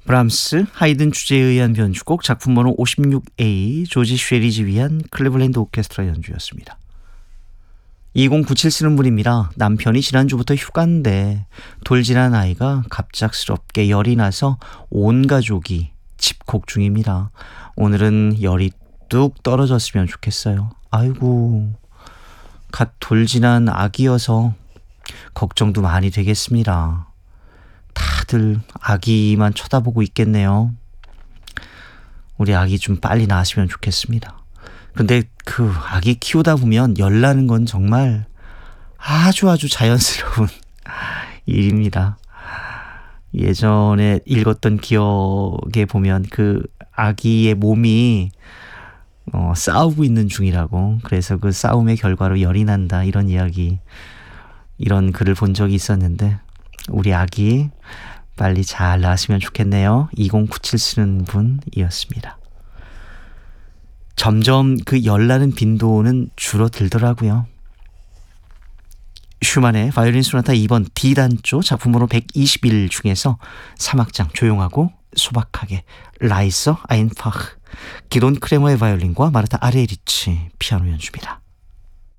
브람스, 하이든 주제에 의한 변주곡 작품번호 56A 조지 쉐리지 위한 클리블랜드 오케스트라 연주였습니다. 2097 쓰는 분입니다. 남편이 지난주부터 휴가인데 돌진한 아이가 갑작스럽게 열이 나서 온 가족이 집콕 중입니다. 오늘은 열이 뚝 떨어졌으면 좋겠어요. 아이고, 갓 돌진한 아기여서 걱정도 많이 되겠습니다. 다들 아기만 쳐다보고 있겠네요. 우리 아기 좀 빨리 나았으면 좋겠습니다. 근데 그 아기 키우다 보면 열 나는 건 정말 아주 자연스러운 일입니다. 예전에 읽었던 기억에 보면 그 아기의 몸이 싸우고 있는 중이라고, 그래서 그 싸움의 결과로 열이 난다, 이런 이야기, 이런 글을 본 적이 있었는데 우리 아기 빨리 잘 나았으면 좋겠네요. 2097 쓰는 분이었습니다. 점점 그 열나는 빈도는 줄어들더라고요. 슈만의 바이올린 소나타 2번 D단조 작품번호 121 중에서 3악장 조용하고 소박하게 라이서 아인파흐, 기돈 크레머의 바이올린과 마르타 아레리치 피아노 연주입니다.